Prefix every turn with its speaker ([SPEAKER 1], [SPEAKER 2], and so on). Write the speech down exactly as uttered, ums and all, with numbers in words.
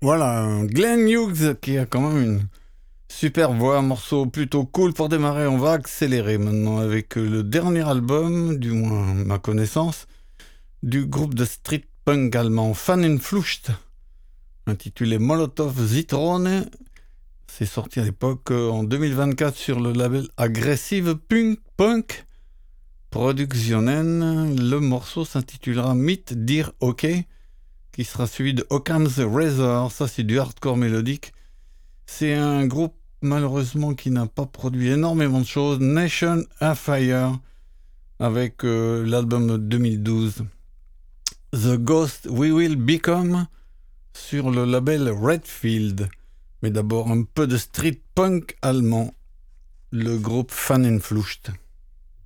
[SPEAKER 1] Voilà, Glenn Hughes qui a quand même une super voix, un morceau plutôt cool pour démarrer. On va accélérer maintenant avec le dernier album, du moins ma connaissance, du groupe de street punk allemand Pfannenflucht, intitulé Molotov Zitrone. C'est sorti à l'époque en deux mille vingt-quatre sur le label Aggressive Punk Punk Produktionen. Le morceau s'intitulera Meet Dear OK, qui sera suivi de Occam's Razor. Ça, c'est du hardcore mélodique. C'est un groupe, malheureusement, qui n'a pas produit énormément de choses. Nation Afire, avec euh, l'album deux mille douze. The Ghost We Will Become, sur le label Redfield. Mais d'abord, un peu de street punk allemand. Le groupe Pfannenflucht.